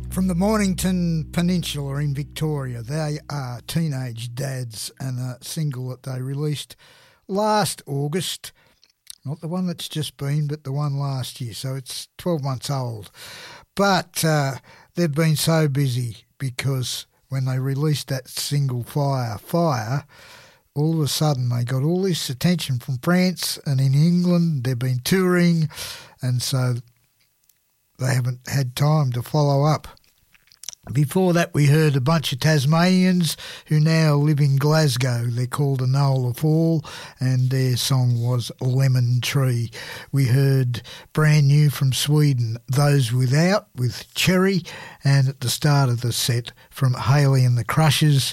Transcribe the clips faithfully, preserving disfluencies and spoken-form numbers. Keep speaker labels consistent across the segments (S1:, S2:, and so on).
S1: From the Mornington Peninsula in Victoria, they are Teenage Dads, and a single that they released last August, not the one that's just been, but the one last year, so it's twelve months old. But uh, they've been so busy because when they released that single Fire, Fire, all of a sudden they got all this attention from France, and in England they've been touring, and so they haven't had time to follow up. Before that, we heard a bunch of Tasmanians who now live in Glasgow. They're called Enola Fall, and their song was Lemon Tree. We heard brand new from Sweden, Those Without, with Cherry, and at the start of the set from Haley and the Crushers,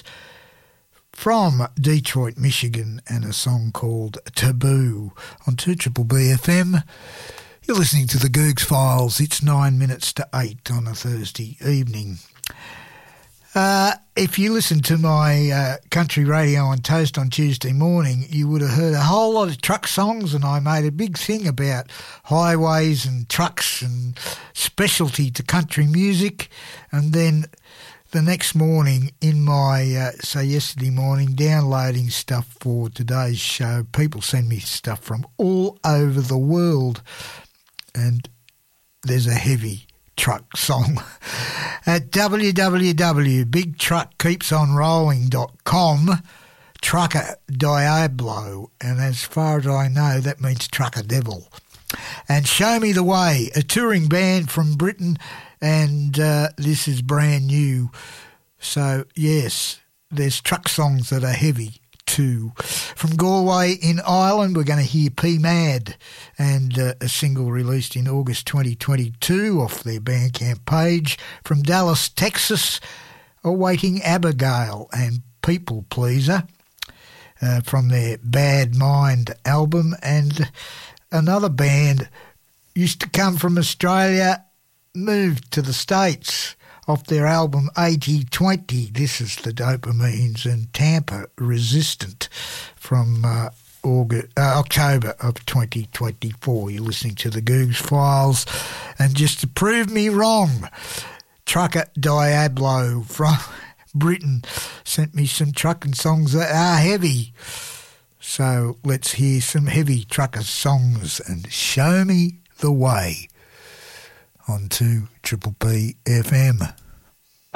S1: from Detroit, Michigan, and a song called Taboo on two Triple B F M. You're listening to the Googs Files. It's nine minutes to eight on a Thursday evening. Uh, if you listen to my uh, country radio on Toast on Tuesday morning, you would have heard a whole lot of truck songs, and I made a big thing about highways and trucks and specialty to country music. And then the next morning in my, uh, so yesterday morning, downloading stuff for today's show, people send me stuff from all over the world, and there's a heavy truck song at w w w dot big truck keeps on rolling dot com, Trucker Diablo, and as far as I know that means Trucker Devil. And Show Me the Way, a touring band from Britain, and uh, this is brand new. So yes, there's truck songs that are heavy too. From Galway in Ireland, we're going to hear P Mad, and uh, a single released in August twenty twenty-two off their Bandcamp page. From Dallas, Texas, Awaiting Abigail and People Pleaser uh, from their Bad Mind album. And another band used to come from Australia, moved to the States, off their album eighty twenty. This is the Dopamines and Tampa Resistant from uh, August, uh, October of twenty twenty-four. You're listening to the Googs Files. And just to prove me wrong, Trucker Diablo from Britain sent me some trucking songs that are heavy. So let's hear some heavy trucker songs and Show Me the Way on two Triple B F M.